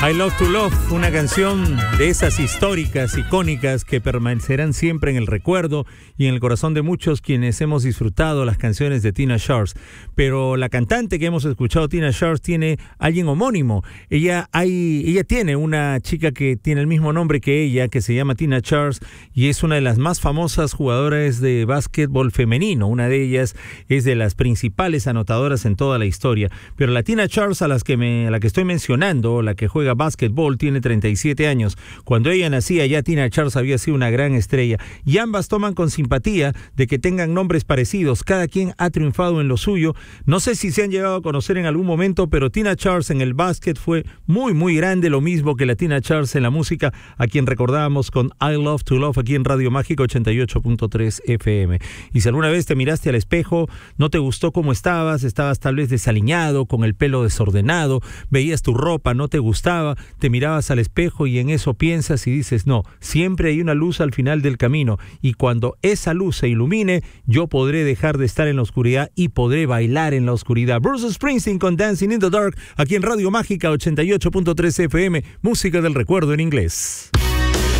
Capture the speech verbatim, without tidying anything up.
I Love to Love, una canción de esas históricas, icónicas, que permanecerán siempre en el recuerdo y en el corazón de muchos quienes hemos disfrutado las canciones de Tina Charles. Pero la cantante que hemos escuchado, Tina Charles, tiene alguien homónimo. Ella, hay, ella tiene una chica que tiene el mismo nombre que ella, que se llama Tina Charles, y es una de las más famosas jugadoras de básquetbol femenino. Una de ellas es de las principales anotadoras en toda la historia. Pero la Tina Charles a, las que me, a la que estoy mencionando, la que juega básquetbol, tiene treinta y siete años. Cuando ella nacía, ya Tina Charles había sido una gran estrella, y ambas toman con simpatía de que tengan nombres parecidos. Cada quien ha triunfado en lo suyo. No sé si se han llegado a conocer en algún momento, pero Tina Charles en el básquet fue muy muy grande, lo mismo que la Tina Charles en la música, a quien recordábamos con I Love to Love aquí en Radio Mágica ochenta y ocho punto tres F M. Y si alguna vez te miraste al espejo, no te gustó cómo estabas, estabas tal vez desaliñado, con el pelo desordenado, veías tu ropa, no te gustaba, te mirabas al espejo y en eso piensas y dices, no, siempre hay una luz al final del camino, y cuando esa luz se ilumine, yo podré dejar de estar en la oscuridad y podré bailar en la oscuridad. Bruce Springsteen con Dancing in the Dark, aquí en Radio Mágica ochenta y ocho punto tres F M, música del recuerdo en inglés.